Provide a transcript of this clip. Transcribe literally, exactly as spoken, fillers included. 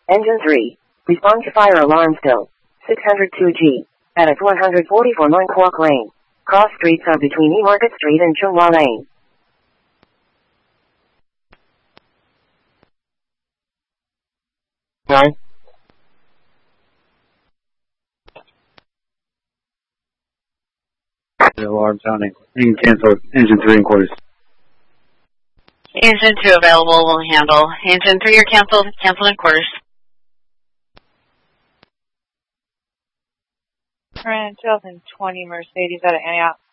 Engine three. Respond to fire alarm still. six hundred two G. At one forty-four Mont Quoc Lane. Cross streets are between E Market Street and Chung Hua Lane. Nine. The alarm sounding. You can cancel engine three in quarters. Engine two available, will handle. Engine three, you're canceled. Canceled in quarters. Current twenty twenty Mercedes out of Antioch.